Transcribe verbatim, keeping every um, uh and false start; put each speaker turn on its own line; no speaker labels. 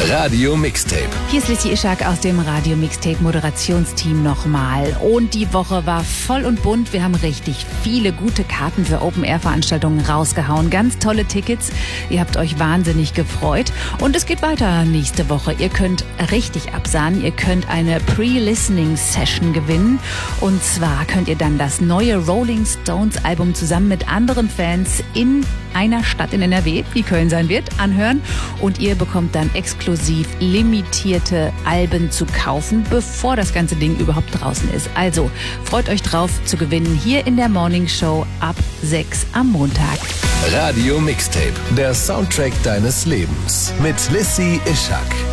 Radio Mixtape.
Hier ist Lissy Ischak aus dem Radio Mixtape Moderationsteam nochmal. Und die Woche war voll und bunt. Wir haben richtig viele gute Karten für Open-Air-Veranstaltungen rausgehauen. Ganz tolle Tickets. Ihr habt euch wahnsinnig gefreut. Und es geht weiter nächste Woche. Ihr könnt richtig absahnen. Ihr könnt eine Pre-Listening-Session gewinnen. Und zwar könnt ihr dann das neue Rolling Stones Album zusammen mit anderen Fans in einer Stadt in N R W, die Köln sein wird, anhören. Und ihr bekommt dann exklusiv limitierte Alben zu kaufen, bevor das ganze Ding überhaupt draußen ist. Also freut euch drauf zu gewinnen hier in der Morning Show ab sechs am Montag.
Radio Mixtape, der Soundtrack deines Lebens mit Lissy Ischak.